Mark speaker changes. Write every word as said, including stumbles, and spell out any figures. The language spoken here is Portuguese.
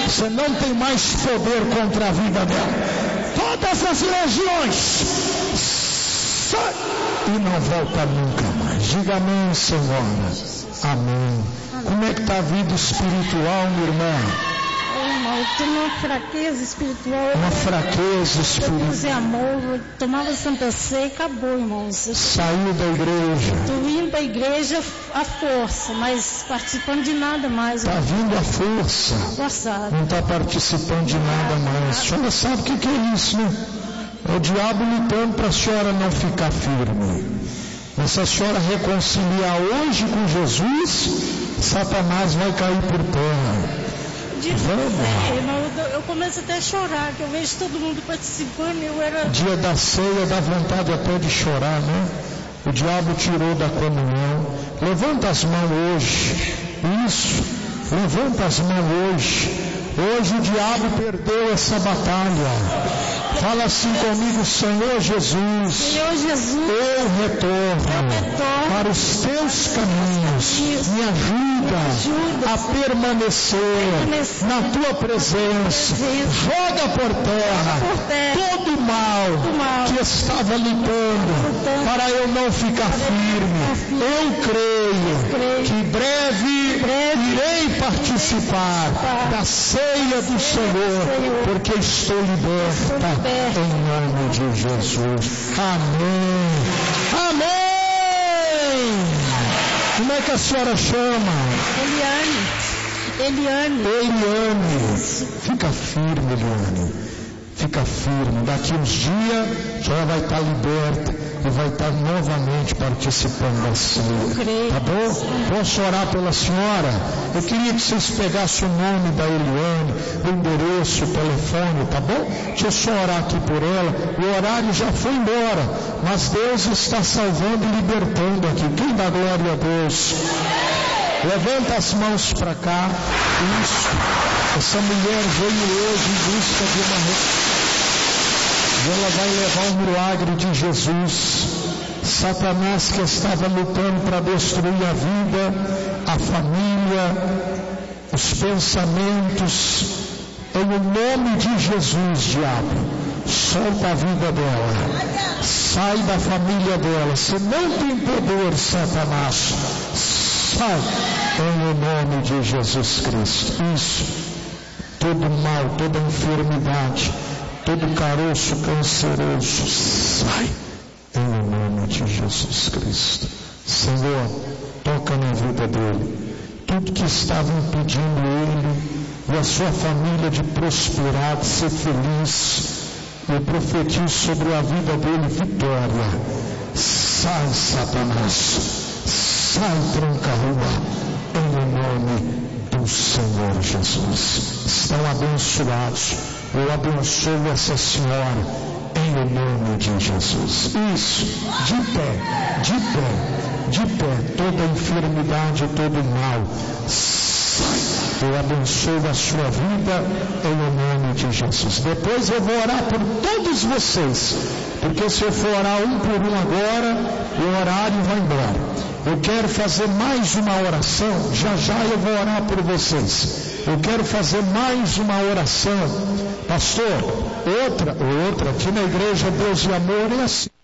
Speaker 1: Você não tem mais poder contra a vida dela. Todas as legiões, sai e não volta nunca mais. Diga amém, Senhora. Amém. Como é que está a vida espiritual, minha irmã?
Speaker 2: Irmão, eu tenho uma fraqueza espiritual.
Speaker 1: Uma fraqueza espiritual.
Speaker 2: Eu usei amor, eu tomava Santa Ceia e acabou, irmãos.
Speaker 1: Saiu da igreja.
Speaker 2: Estou indo da igreja à força, mas participando de nada mais.
Speaker 1: Está vindo à força.
Speaker 2: Forçado.
Speaker 1: Não está participando de nada mais. A senhora sabe o que, que é isso, né? É o diabo lutando para a senhora não ficar firme. Mas se a senhora reconciliar hoje com Jesus, Satanás vai cair por terra.
Speaker 2: Dia da ceia, eu começo até a chorar, que eu vejo todo mundo participando. Eu era...
Speaker 1: Dia da ceia dá vontade até de chorar, né? O diabo tirou da comunhão. Levanta as mãos hoje. Isso. Levanta as mãos hoje. Hoje o diabo perdeu essa batalha. Fala assim comigo, Senhor Jesus,
Speaker 2: Senhor Jesus,
Speaker 1: eu retorno,
Speaker 2: eu retorno
Speaker 1: para os teus caminhos, me ajuda, me ajuda a permanecer, permanecer na tua presença, presença. Joga por terra, por terra todo o mal, mal que estava lutando, lutando para eu não ficar firme. Ficar eu, creio eu creio que breve, breve irei participar da ceia do Senhor, porque estou liberta. Em nome de Jesus. Amém. Amém. Como é que a senhora chama?
Speaker 2: Eliane. Eliane.
Speaker 1: Eliane. Fica firme, Eliane. Fica firme. Daqui uns dias a senhora vai estar liberta e vai estar novamente participando da ceia. Tá bom? Posso orar pela senhora? Eu queria que vocês pegassem o nome da Eliane, o endereço, o telefone, tá bom? Deixa eu só orar aqui por ela. O horário já foi embora, mas Deus está salvando e libertando aqui. Quem dá glória a Deus? Levanta as mãos para cá. Isso. Essa mulher veio hoje em busca de uma... E ela vai levar o milagre de Jesus. Satanás que estava lutando para destruir a vida, a família, os pensamentos, em nome de Jesus, diabo, solta a vida dela, sai da família dela. Você não tem poder, Satanás, sai em nome de Jesus Cristo. Isso, todo mal, toda enfermidade, todo caroço canceroso, sai em nome de Jesus Cristo. Senhor, toca na vida dele. Tudo que estava impedindo ele e a sua família de prosperar, de ser feliz, eu profetizo sobre a vida dele vitória. Sai, Satanás, sai, tranca-rua, em nome do Senhor Jesus. Estão abençoados. Eu abençoo essa senhora em nome de Jesus. Isso, de pé, de pé, de pé, toda enfermidade, todo mal, sai. Eu abençoo a sua vida em nome de Jesus. Depois eu vou orar por todos vocês, porque se eu for orar um por um agora, o horário vai embora. Eu quero fazer mais uma oração, já já eu vou orar por vocês. Eu quero fazer mais uma oração. Pastor, outra, outra, aqui na igreja Deus e Amor é assim.